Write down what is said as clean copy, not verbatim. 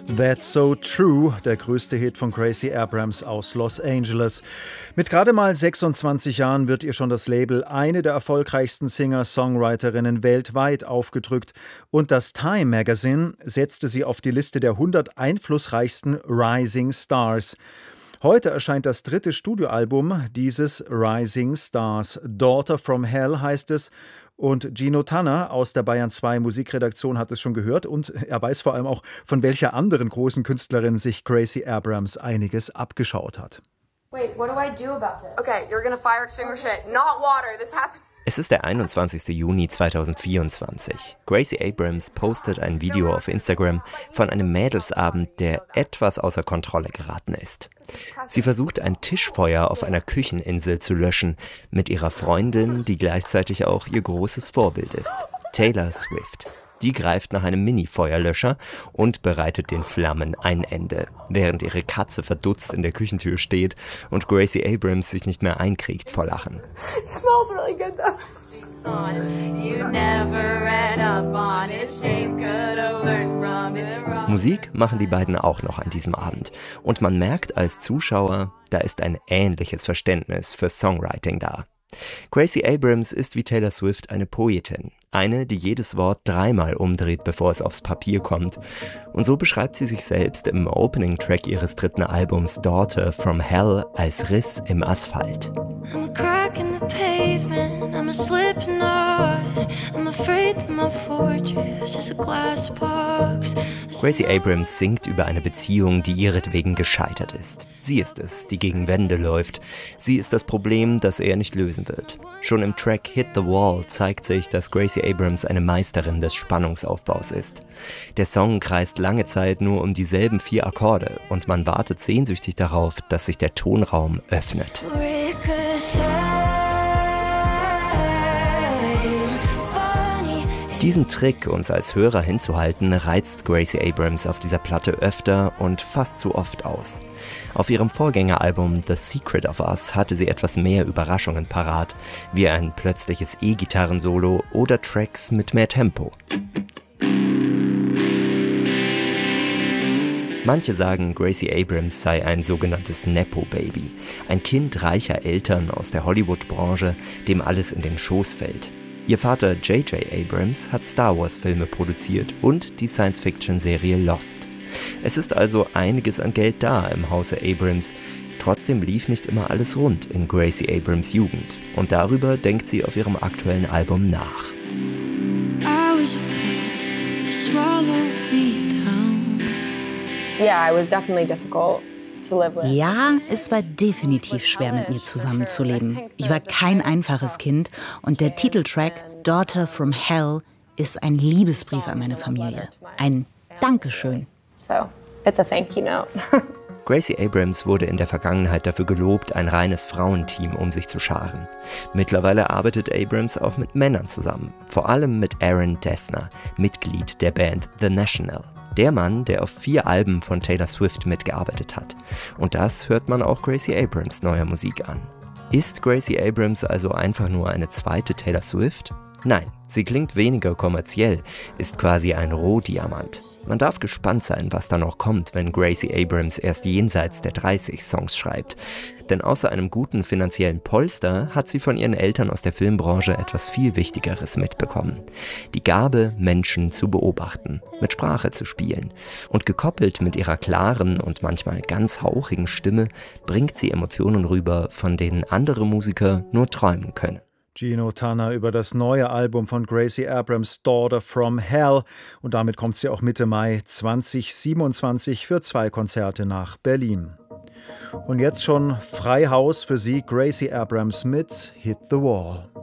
That's So True, der größte Hit von Gracie Abrams aus Los Angeles. Mit gerade mal 26 Jahren wird ihr schon das Label eine der erfolgreichsten Singer-Songwriterinnen weltweit aufgedrückt und das Time Magazine setzte sie auf die Liste der 100 einflussreichsten Rising Stars. Heute erscheint das dritte Studioalbum dieses Rising Stars. Daughter from Hell heißt es. Und Gino Tanner aus der Bayern 2 Musikredaktion hat es schon gehört und er weiß vor allem auch, von welcher anderen großen Künstlerin sich Gracie Abrams einiges abgeschaut hat. Wait, what do I do about this? Okay, you're gonna fire extinguish it, not water. This happened. Es ist der 21. Juni 2024. Gracie Abrams postet ein Video auf Instagram von einem Mädelsabend, der etwas außer Kontrolle geraten ist. Sie versucht, ein Tischfeuer auf einer Kücheninsel zu löschen mit ihrer Freundin, die gleichzeitig auch ihr großes Vorbild ist, Taylor Swift. Die greift nach einem Mini-Feuerlöscher und bereitet den Flammen ein Ende, während ihre Katze verdutzt in der Küchentür steht und Gracie Abrams sich nicht mehr einkriegt vor Lachen. It smells really good though. Musik machen die beiden auch noch an diesem Abend. Und man merkt als Zuschauer, da ist ein ähnliches Verständnis für Songwriting da. Gracie Abrams ist wie Taylor Swift eine Poetin. Eine, die jedes Wort dreimal umdreht, bevor es aufs Papier kommt. Und so beschreibt sie sich selbst im Opening-Track ihres dritten Albums Daughter from Hell als Riss im Asphalt. I'm a crack in the pavement, I'm a slip knot, I'm afraid that my fortress is a glass box. Gracie Abrams singt über eine Beziehung, die ihretwegen gescheitert ist. Sie ist es, die gegen Wände läuft. Sie ist das Problem, das er nicht lösen wird. Schon im Track Hit the Wall zeigt sich, dass Gracie Abrams eine Meisterin des Spannungsaufbaus ist. Der Song kreist lange Zeit nur um dieselben 4 Akkorde und man wartet sehnsüchtig darauf, dass sich der Tonraum öffnet. Diesen Trick, uns als Hörer hinzuhalten, reizt Gracie Abrams auf dieser Platte öfter und fast zu oft aus. Auf ihrem Vorgängeralbum The Secret of Us hatte sie etwas mehr Überraschungen parat, wie ein plötzliches E-Gitarren-Solo oder Tracks mit mehr Tempo. Manche sagen, Gracie Abrams sei ein sogenanntes Nepo-Baby, ein Kind reicher Eltern aus der Hollywood-Branche, dem alles in den Schoß fällt. Ihr Vater J.J. Abrams hat Star-Wars-Filme produziert und die Science-Fiction-Serie Lost. Es ist also einiges an Geld da im Hause Abrams. Trotzdem lief nicht immer alles rund in Gracie Abrams Jugend. Und darüber denkt sie auf ihrem aktuellen Album nach. Yeah, it was definitely difficult. Ja, es war definitiv schwer, mit mir zusammenzuleben. Ich war kein einfaches Kind und der Titeltrack Daughter from Hell ist ein Liebesbrief an meine Familie. Ein Dankeschön. So, it's a thank you note. Gracie Abrams wurde in der Vergangenheit dafür gelobt, ein reines Frauenteam um sich zu scharen. Mittlerweile arbeitet Abrams auch mit Männern zusammen, vor allem mit Aaron Dessner, Mitglied der Band The National. Der Mann, der auf 4 Alben von Taylor Swift mitgearbeitet hat. Und das hört man auch Gracie Abrams neuer Musik an. Ist Gracie Abrams also einfach nur eine zweite Taylor Swift? Nein, sie klingt weniger kommerziell, ist quasi ein Rohdiamant. Man darf gespannt sein, was da noch kommt, wenn Gracie Abrams erst jenseits der 30 Songs schreibt. Denn außer einem guten finanziellen Polster hat sie von ihren Eltern aus der Filmbranche etwas viel Wichtigeres mitbekommen. Die Gabe, Menschen zu beobachten, mit Sprache zu spielen. Und gekoppelt mit ihrer klaren und manchmal ganz hauchigen Stimme bringt sie Emotionen rüber, von denen andere Musiker nur träumen können. Gino Tanner über das neue Album von Gracie Abrams, Daughter from Hell. Und damit kommt sie auch Mitte Mai 2027 für 2 Konzerte nach Berlin. Und jetzt schon frei Haus für sie, Gracie Abrams mit Hit the Wall.